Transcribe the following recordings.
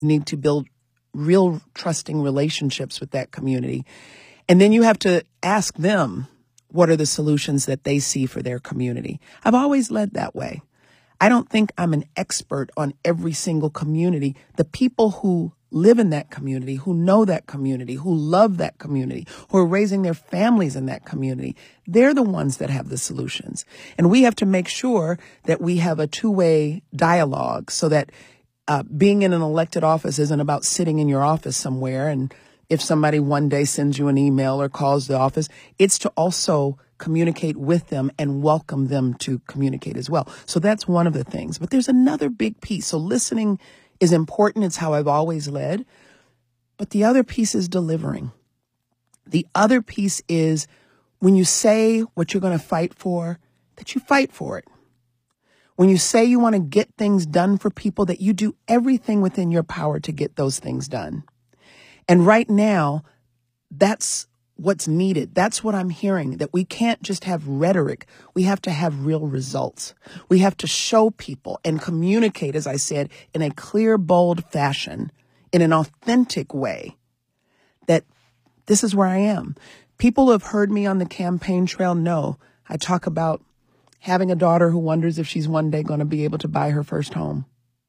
need to build real trusting relationships with that community. And then you have to ask them, what are the solutions that they see for their community? I've always led that way. I don't think I'm an expert on every single community. The people who live in that community, who know that community, who love that community, who are raising their families in that community, they're the ones that have the solutions. And we have to make sure that we have a two-way dialogue so that being in an elected office isn't about sitting in your office somewhere, and if somebody one day sends you an email or calls the office, it's to also communicate with them and welcome them to communicate as well. So that's one of the things. But there's another big piece. So listening is important. It's how I've always led. But the other piece is delivering. The other piece is when you say what you're going to fight for, that you fight for it. When you say you want to get things done for people, that you do everything within your power to get those things done. And right now, that's what's needed. That's what I'm hearing, that we can't just have rhetoric. We have to have real results. We have to show people and communicate, as I said, in a clear, bold fashion, in an authentic way, that this is where I am. People who have heard me on the campaign trail know I talk about having a daughter who wonders if she's one day going to be able to buy her first home.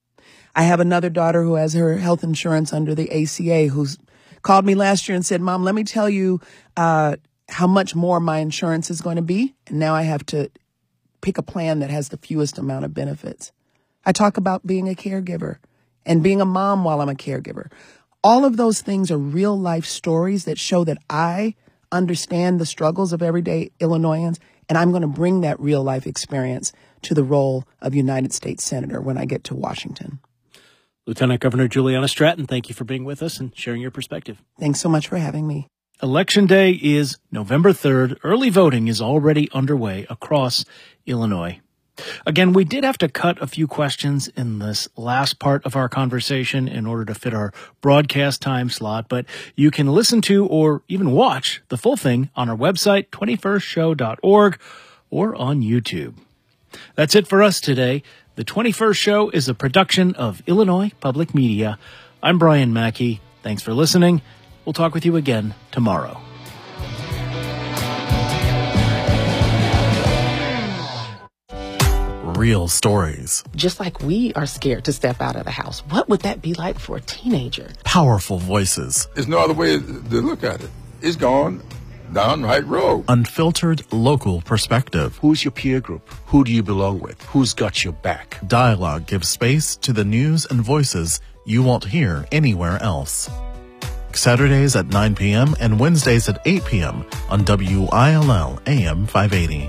I have another daughter who has her health insurance under the ACA who's called me last year and said, Mom, let me tell you how much more my insurance is going to be. And now I have to pick a plan that has the fewest amount of benefits. I talk about being a caregiver and being a mom while I'm a caregiver. All of those things are real life stories that show that I understand the struggles of everyday Illinoisans, and I'm going to bring that real life experience to the role of United States Senator when I get to Washington. Lieutenant Governor Juliana Stratton, thank you for being with us and sharing your perspective. Thanks so much for having me. Election Day is November 3rd. Early voting is already underway across Illinois. Again, we did have to cut a few questions in this last part of our conversation in order to fit our broadcast time slot, but you can listen to or even watch the full thing on our website, 21stshow.org, or on YouTube. That's it for us today. The 21st Show is a production of Illinois Public Media. I'm Brian Mackey. Thanks for listening. We'll talk with you again tomorrow. Real stories. Just like we are scared to step out of the house, what would that be like for a teenager? Powerful voices. There's no other way to look at it. It's gone down the right road. Unfiltered local perspective. Who's your peer group? Who do you belong with? Who's got your back? Dialogue gives space to the news and voices you won't hear anywhere else. Saturdays at 9 p.m. and Wednesdays at 8 p.m. on WILL AM 580.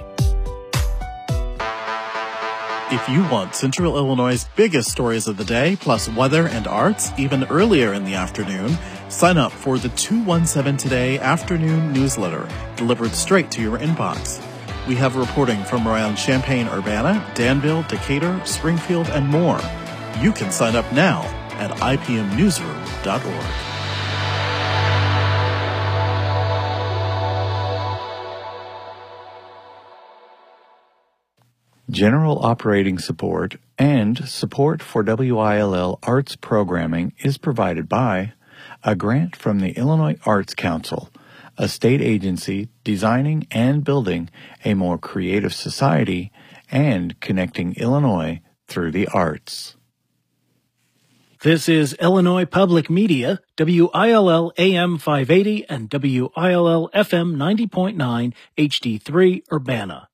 If you want Central Illinois' biggest stories of the day, plus weather and arts, even earlier in the afternoon, sign up for the 217 Today afternoon newsletter, delivered straight to your inbox. We have reporting from around Champaign-Urbana, Danville, Decatur, Springfield, and more. You can sign up now at ipmnewsroom.org. General operating support and support for WILL arts programming is provided by a grant from the Illinois Arts Council, a state agency designing and building a more creative society and connecting Illinois through the arts. This is Illinois Public Media, WILL AM 580 and WILL FM 90.9 HD3 Urbana.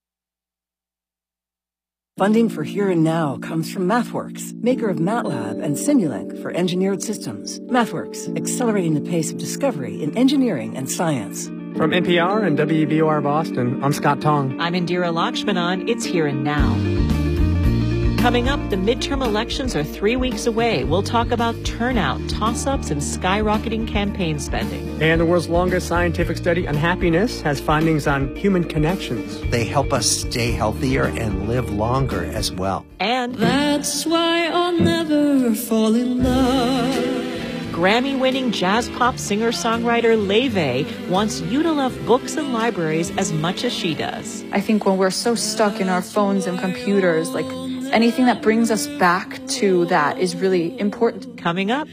Funding for Here and Now comes from MathWorks, maker of MATLAB and Simulink for engineered systems. MathWorks, accelerating the pace of discovery in engineering and science. From NPR and WBOR Boston, I'm Scott Tong. I'm Indira Lakshmanan. It's Here and Now. Coming up, the midterm elections are 3 weeks away. We'll talk about turnout, toss-ups, and skyrocketing campaign spending. And the world's longest scientific study on happiness has findings on human connections. They help us stay healthier and live longer as well. And that's why I'll never fall in love. Grammy-winning jazz pop singer-songwriter Leve wants you to love books and libraries as much as she does. I think when we're so stuck in our phones and computers, like anything that brings us back to that is really important. Coming up,